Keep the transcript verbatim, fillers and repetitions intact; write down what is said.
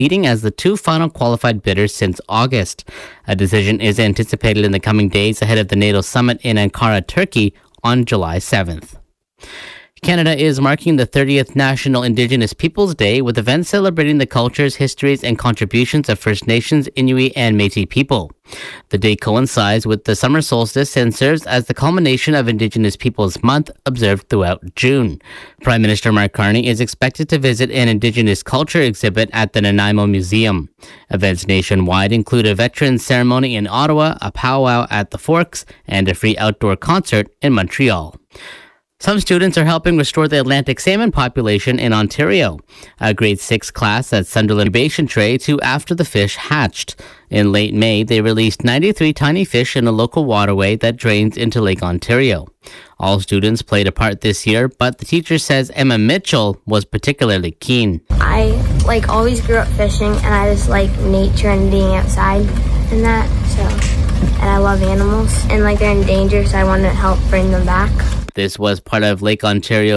competing as the two final qualified bidders since August. A decision is anticipated in the coming days ahead of the NATO summit in Ankara, Turkey on July seventh. Canada is marking the thirtieth National Indigenous Peoples Day with events celebrating the cultures, histories, and contributions of First Nations, Inuit, and Métis people. The day coincides with the summer solstice and serves as the culmination of Indigenous Peoples Month observed throughout June. Prime Minister Mark Carney is expected to visit an Indigenous culture exhibit at the Nanaimo Museum. Events nationwide include a veterans ceremony in Ottawa, a powwow at the Forks, and a free outdoor concert in Montreal. Some students are helping restore the Atlantic salmon population in Ontario. A grade six class at Sunderland incubation tray to after the fish hatched. In late May, they released ninety-three tiny fish in a local waterway that drains into Lake Ontario. All students played a part this year, but the teacher says Emma Mitchell was particularly keen. I like always grew up fishing, and I just like nature and being outside and that. So, and I love animals, and like they're in danger, so I want to help bring them back. This was part of Lake Ontario